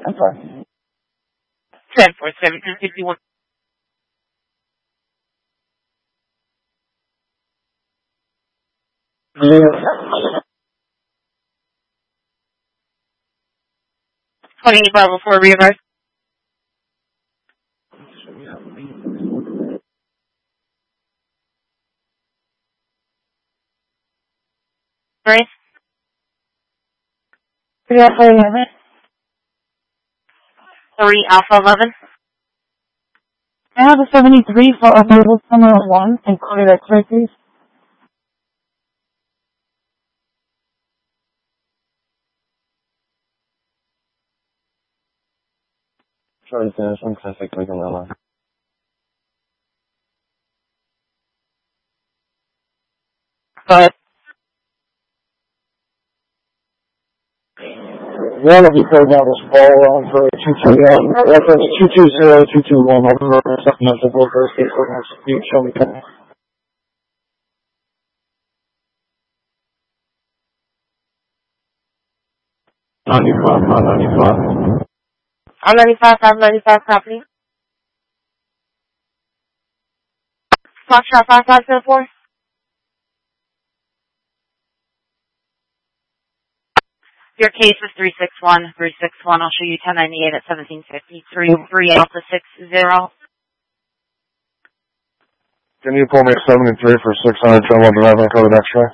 I'm sorry. 10 for 1751. Yeah. 28 Bravo 4 readvise. Right? 3 Alpha 11. 3 Alpha 11. I have a 73 for a Mobile Summer 1, included X-ray, please. Sorry, there's one classic click on that line. But One of you code now this fall on for 220, reference 220221, I'll reference supplemental broker, state coordinates, you show me that. 95. I'm 95 copy. Foxtrot 5504. Your case is 361. 361. I'll show you 1098 at 1753. 3 Alpha 60. Can you pull me a 73 for 600 trouble driving code X-ray?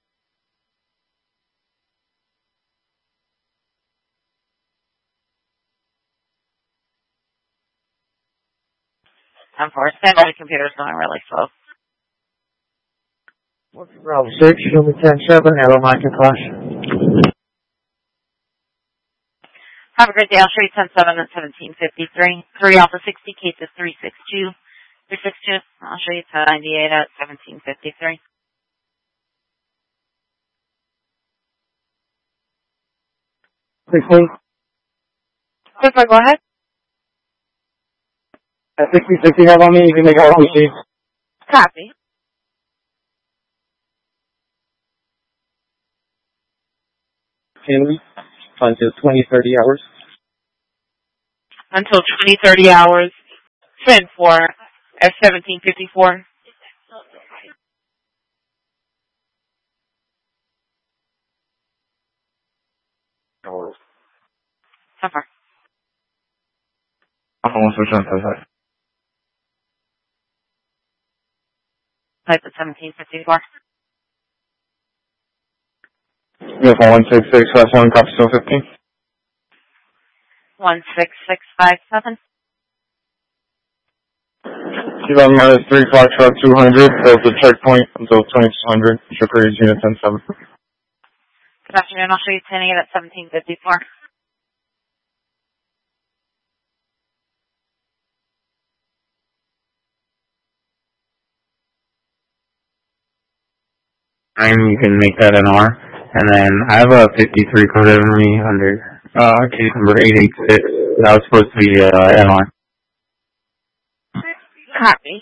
I'm for stand by. The computer's going really slow. Bravo 6, show me 10-7, arrow Macintosh. Have a great day. I'll show you 10-7 at 1753. 3 Alpha 60. Case is 362. 362. I'll show you 1098 at 1753. Quickly. Go ahead. At 60 have on me, you can make our own sheet. Copy. Henry, until 20-30 hours. Until 20-30 hours. 10-4 at 1754. Hours. So far. Almost switch on to that. Type at 1754. Yes, 166/1, copy still 15. 16657. Keep on minus 3 Foxtrot 200, build the checkpoint until 2200, Sugar unit 10-7. Good afternoon. I'll show you 10-8 at 1754. You can make that an R. And then I have a 53 coded on me under case number 886. That was supposed to be NR. Copy.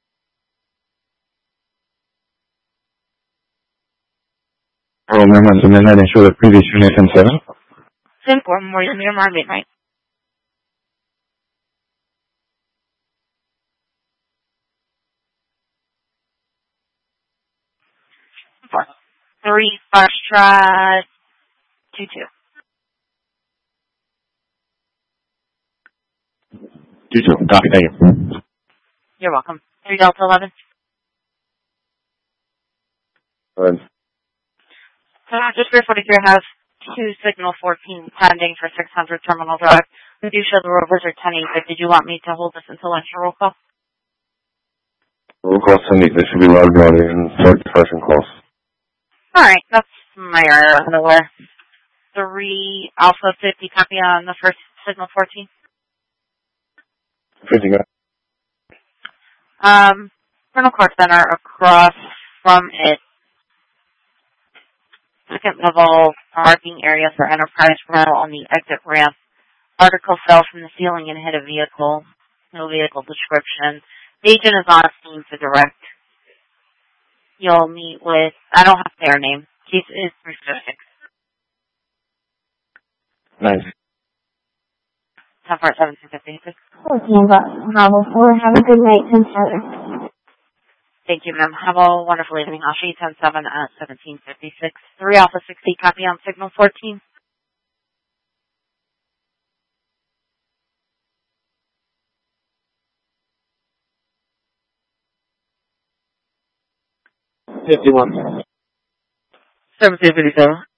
Remember to midnight and show the previous unit 10-7. 10-4, more than your market, right? Four. 3 Foxtrot 22. 22, copy, thank you. You're welcome. 3 Delta 11. Good. Just 343 has 2 Signal 14 pending for 600 Terminal Drive. We do show the rovers are 10-8, but did you want me to hold this until lunch or roll call? Roll call Cindy, they should be logged on and start discussion calls. Alright, that's my error underwear. 3 Alpha 50 copy on the first Signal 14. 50, go. Colonel Court Center across from it. Second level parking area for Enterprise Rental on the exit ramp. Article fell from the ceiling and hit a vehicle. No vehicle description. The agent is on scene to direct. You'll meet with, I don't have their name. Case is 356. Nice. 10-4 at 1756. Okay, Bravo 4. Have a good night, 10-7. Thank you, ma'am. Have a wonderful evening. I'll show you 10-7 at 1756. 3 Alpha 60, copy on signal 14. $51. 1757.